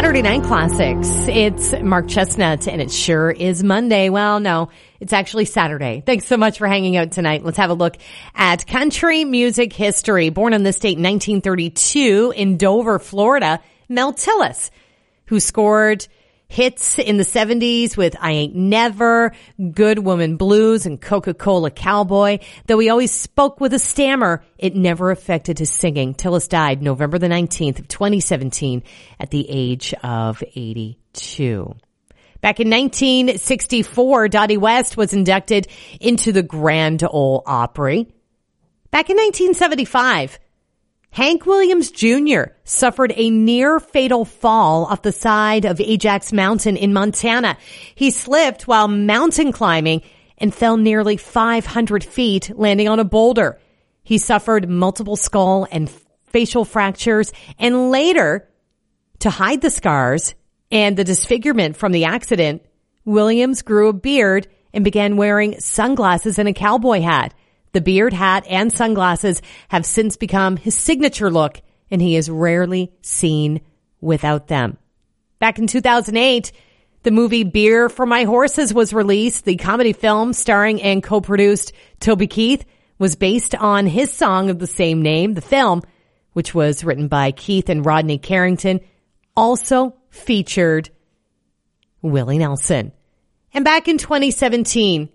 Saturday Night Classics. It's Mark Chestnut, and it sure is Monday. Well, no, it's actually Saturday. Thanks so much for hanging out tonight. Let's have a look at country music history. Born on this date in 1932 in Dover, Florida, Mel Tillis, who scored hits in the 70s with I Ain't Never, Good Woman Blues, and Coca-Cola Cowboy. Though he always spoke with a stammer, it never affected his singing. Tillis died November the 19th of 2017 at the age of 82. Back in 1964, Dottie West was inducted into the Grand Ole Opry. Back in 1975, Hank Williams Jr. suffered a near-fatal fall off the side of Ajax Mountain in Montana. He slipped while mountain climbing and fell nearly 500 feet, landing on a boulder. He suffered multiple skull and facial fractures, and later, to hide the scars and the disfigurement from the accident, Williams grew a beard and began wearing sunglasses and a cowboy hat. The beard, hat, and sunglasses have since become his signature look, and he is rarely seen without them. Back in 2008, the movie Beer for My Horses was released. The comedy film starring and co-produced Toby Keith was based on his song of the same name. The film, which was written by Keith and Rodney Carrington, also featured Willie Nelson. And back in 2017,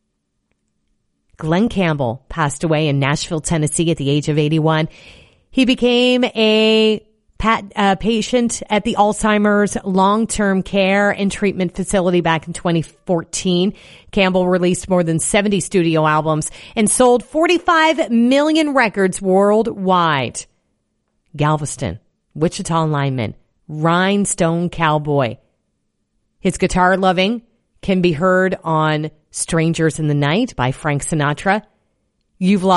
Glenn Campbell passed away in Nashville, Tennessee at the age of 81. He became a patient at the Alzheimer's long-term care and treatment facility back in 2014. Campbell released more than 70 studio albums and sold 45 million records worldwide. Galveston, Wichita lineman, Rhinestone Cowboy. His guitar loving can be heard on Strangers in the Night by Frank Sinatra. You've Lost